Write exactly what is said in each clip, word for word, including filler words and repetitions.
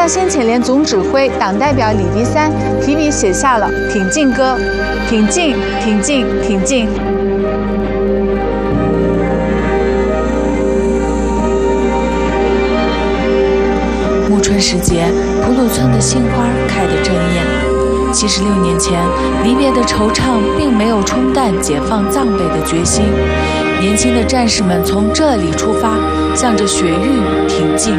藏先遣连总指挥党代表李立三提笔写下了《挺进歌》，挺进，挺进，挺进。 暮春时节，普鲁村的杏花开得正艳。七十六年前，离别的惆怅并没有冲淡解放藏北的决心。年轻的战士们从这里出发，向着雪域挺进。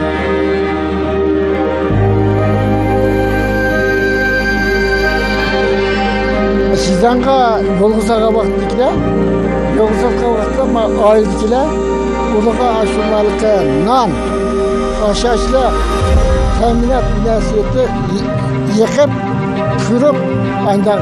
시장가 놀고사가 박디기라 여기서가 왔다 막 아이디기라 우리가 아슈말까 난 아샤시라 타미나 비나시ete 예캡 그룹 안당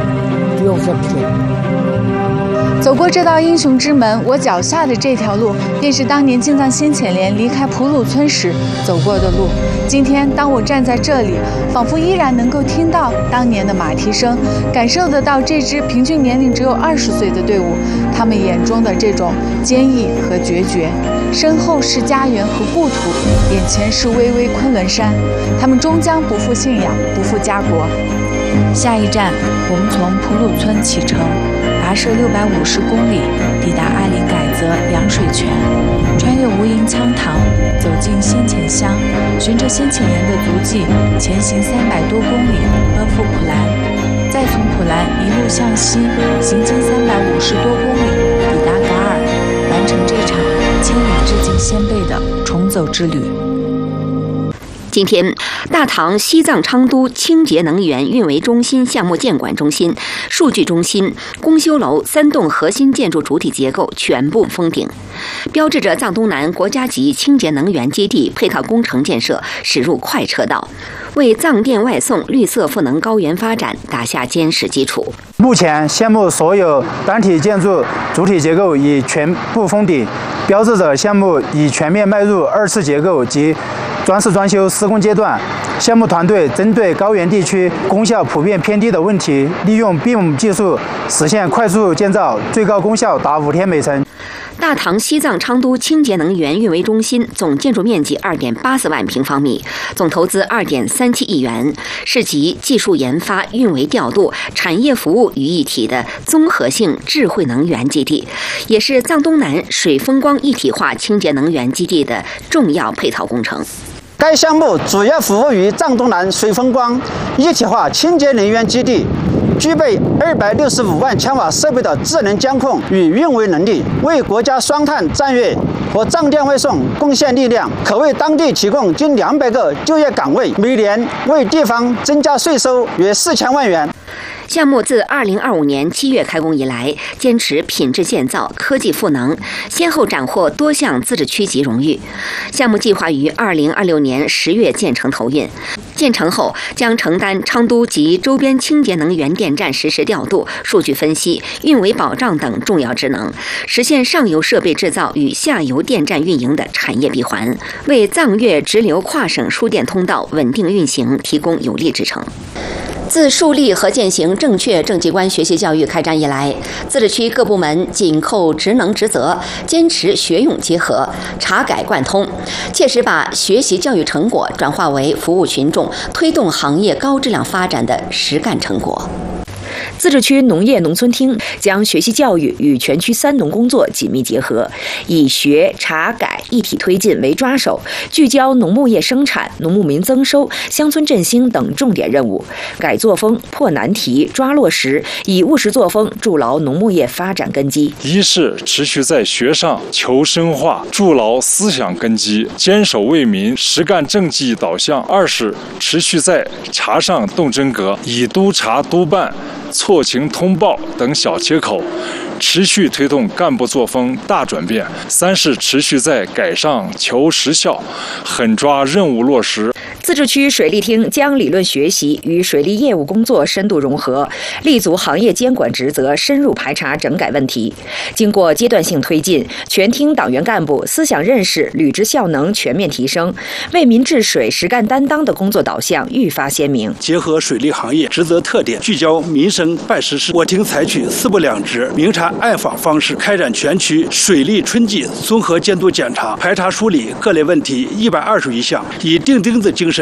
여기서기라。 走过这道英雄之门，我脚下的这条路，便是当年进藏先遣连离开普鲁村时走过的路。今天，当我站在这里，仿佛依然能够听到当年的马蹄声，感受得到这支平均年龄只有二十岁的队伍，他们眼中的这种坚毅和决绝。身后是家园和故土，眼前是巍巍昆仑山，他们终将不负信仰，不负家国。 下一站，我们从普鲁村启程，跋涉六百五十公里，抵达阿里改则凉水泉，穿越无垠羌塘，走进先遣乡，循着先遣连的足迹前行三百多公里，奔赴普兰，再从普兰一路向西，行经三百五十多公里，抵达噶尔，完成这场千里致敬先辈的重走之旅。 今天，大唐西藏昌都清洁能源运维中心项目建管中心、数据中心、公修楼三栋核心建筑主体结构全部封顶，标志着藏东南国家级清洁能源基地配套工程建设驶入快车道，为藏电外送绿色赋能高原发展打下坚实基础。 目前，项目所有单体建筑主体结构已全部封顶，标志着项目已全面迈入二次结构及装饰装修施工阶段。项目团队针对高原地区功效普遍偏低的问题，利用 B I M 技术实现快速建造，最高功效达五天每层。 大唐西藏昌都清洁能源运维中心总建筑面积 二点八四万平方米，总投资 二点三七亿元，是集技术研发、运维调度、产业服务于一体的综合性智慧能源基地，也是藏东南水风光一体化清洁能源基地的重要配套工程。 该项目主要服务于藏东南水风光一体化清洁能源基地，具备二百六十五万千瓦设备的智能监控与运维能力，为国家双碳战略和藏电外送贡献力量，可为当地提供近两百个就业岗位，每年为地方增加税收约四千万元。 项目自二零二五年七月开工以来，坚持品质建造、科技赋能，先后斩获多项自治区级荣誉。项目计划于二零二六年十月建成投运，建成后将承担昌都及周边清洁能源电站实时调度、数据分析、运维保障等重要职能，实现上游设备制造与下游电站运营的产业闭环，为藏粤直流跨省输电通道稳定运行提供有力支撑。自树立和践行正确政绩观学习教育开展以来，自治区各部门紧扣职能职责，坚持学用结合、查改贯通，切实把学习教育成果转化为服务群众、推动行业高质量发展的实干成果。 自治区农业农村厅将学习教育与全区三农工作紧密结合，以学、查、改一体推进为抓手，聚焦农牧业生产、农牧民增收、乡村振兴等重点任务，改作风、破难题、抓落实，以务实作风筑牢农牧业发展根基。 一是持续在学上求深化，筑牢思想根基，坚守为民、实干政绩导向；二是持续在查上动真格，以督查督办、错情通报等小切口，持续推动干部作风大转变；三是持续在改上求实效，狠抓任务落实。 自治区水利厅将理论学习与水利业务工作深度融合，立足行业监管职责，深入排查整改问题。经过阶段性推进，全厅党员干部思想认识、履职效能全面提升，为民治水实干担当的工作导向愈发鲜明。 结合水利行业职责特点，聚焦民生办实事，我厅采取四不两直、明察暗访方式，开展全区水利春季综合监督检查，排查梳理各类问题一百二十余项，以钉钉子精神